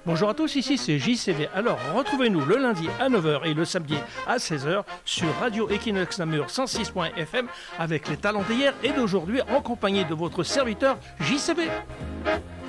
Bonjour à tous, ici c'est JCV. Alors retrouvez-nous le lundi à 9h et le samedi à 16h sur Radio Equinox Namur 106.fm avec les talents d'hier et d'aujourd'hui en compagnie de votre serviteur JCV.